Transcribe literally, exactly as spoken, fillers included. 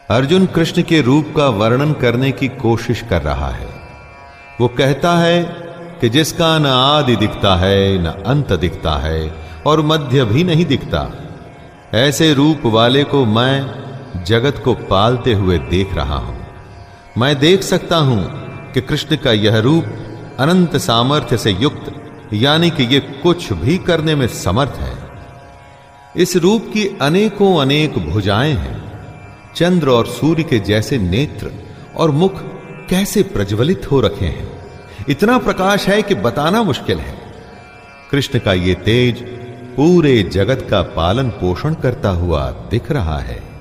अर्जुन कृष्ण के रूप का वर्णन करने की कोशिश कर रहा है। वो कहता है कि जिसका न आदि दिखता है न अंत दिखता है और मध्य भी नहीं दिखता, ऐसे रूप वाले को मैं जगत को पालते हुए देख रहा हूं। मैं देख सकता हूं कि कृष्ण का यह रूप अनंत सामर्थ्य से युक्त, यानी कि ये कुछ भी करने में समर्थ है। इस रूप की अनेकों अनेक भुजाएं हैं। चंद्र और सूर्य के जैसे नेत्र और मुख कैसे प्रज्वलित हो रखे हैं, इतना प्रकाश है कि बताना मुश्किल है। कृष्ण का ये तेज पूरे जगत का पालन पोषण करता हुआ दिख रहा है।